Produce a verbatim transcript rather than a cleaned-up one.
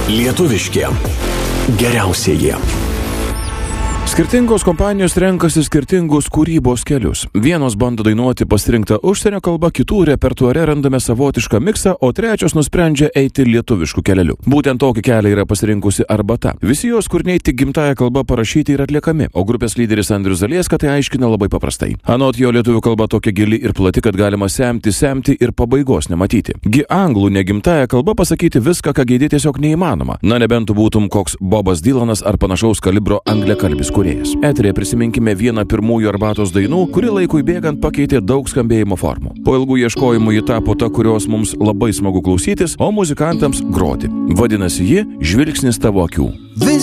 Lietuviški geriausieji. Skirtingos kompanijos renkasi skirtingus kūrybos kelius. Vienos bando dainuoti pasirinktą užsienio kalbą, kitų repertuare randame savotišką miksą, o trečios nusprendžia eiti lietuvišku keliu. Būtent tokį kelią yra pasirinkusi Arbata. Visi jos kūriniai tik gimtąja kalba parašyti ir atliekami, o grupės lyderis Andrius Zalieska tai aiškina labai paprastai. Anot jo, lietuvių kalba tokia gili ir plati, kad galima semti, semti ir pabaigos nematyti. Gi anglų negimtąja kalba pasakyti viską, ką geidi, tiesiog neįmanoma. Na, nebent tu būtum koks Bobas Dylanas ar panašaus kalibro angliakalbis kūrėjas. Eterėje prisiminkime vieną pirmųjų Arbatos dainų, kuri laikui bėgant pakeitė daug skambėjimo formų. Po ilgų ieškojimų ji tapo ta, kurios mums labai smagu klausytis, o muzikantams groti. Vadinasi ji Žvilgsnis tavo akių.